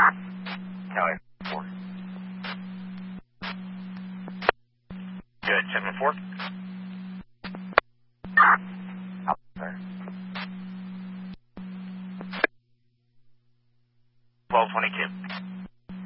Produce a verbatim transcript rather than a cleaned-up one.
Tower four. Good, seven four. Up there. twelve twenty-two.